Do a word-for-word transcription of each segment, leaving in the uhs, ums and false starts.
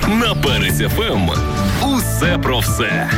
На Перець еф ем усе про все.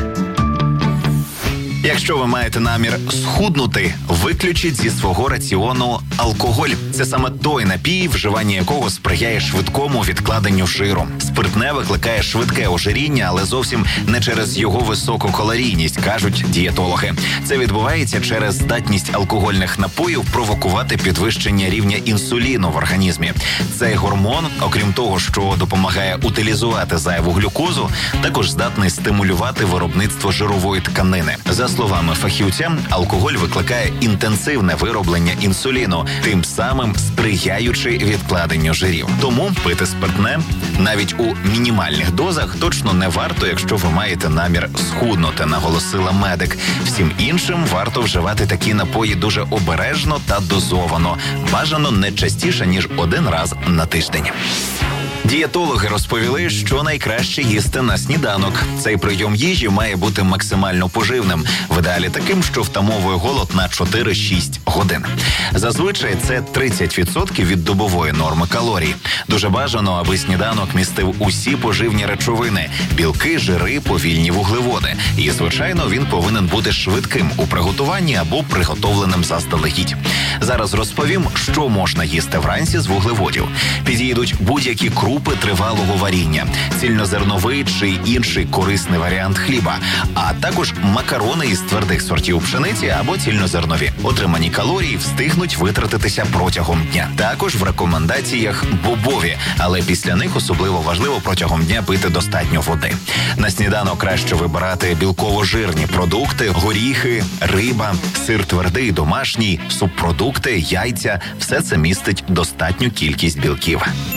Якщо ви маєте намір схуднути, виключіть зі свого раціону алкоголь. Це саме той напій, вживання якого сприяє швидкому відкладенню жиру. Спиртне викликає швидке ожиріння, але зовсім не через його високу калорійність, кажуть дієтологи. Це відбувається через здатність алкогольних напоїв провокувати підвищення рівня інсуліну в організмі. Цей гормон, окрім того, що допомагає утилізувати зайву глюкозу, також здатний стимулювати виробництво жирової тканини. За словами фахівця, алкоголь викликає інтенсивне вироблення інсуліну, тим самим сприяючи відкладенню жирів. Тому пити спиртне навіть у мінімальних дозах точно не варто, якщо ви маєте намір схуднути, наголосила медик. Всім іншим варто вживати такі напої дуже обережно та дозовано, бажано не частіше, ніж один раз на тиждень. Дієтологи розповіли, що найкраще їсти на сніданок. Цей прийом їжі має бути максимально поживним, в ідеалі таким, що втамовує голод на чотири-шість годин. Зазвичай це тридцять відсотків від добової норми калорій. Дуже бажано, аби сніданок містив усі поживні речовини – білки, жири, повільні вуглеводи. І, звичайно, він повинен бути швидким у приготуванні або приготовленим заздалегідь. Зараз розповім, що можна їсти вранці з вуглеводів. Підійдуть будь-які крупи тривалого варіння, цільнозерновий чи інший корисний варіант хліба, а також макарони із твердих сортів пшениці або цільнозернові. Отримані калорії встигнуть витратитися протягом дня. Також в рекомендаціях бобові, але після них особливо важливо протягом дня пити достатньо води. На сніданок краще вибирати білково-жирні продукти, горіхи, риба, сир твердий, домашній, субпродукти, яйця. Все це містить достатню кількість білків.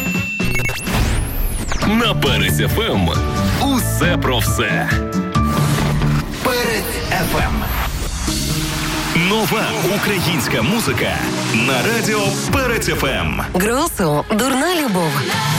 На Перець еф ем усе про все. Перець еф ем. Нова українська музика на радіо Перець еф ем. Гросу «Дурна любов».